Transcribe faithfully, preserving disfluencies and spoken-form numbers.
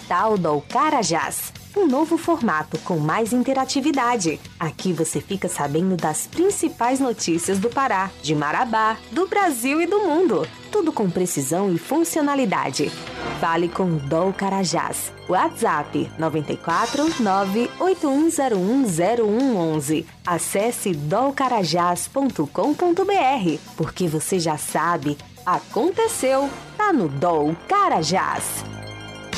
Digital do Carajás. Um novo formato com mais interatividade. Aqui você fica sabendo das principais notícias do Pará, de Marabá, do Brasil e do mundo. Tudo com precisão e funcionalidade. Fale com o D O Carajás. WhatsApp nove quatro nove oito um zero um zero um um um. Acesse dolcarajás ponto com ponto br, porque você já sabe, aconteceu, tá no D O Carajás.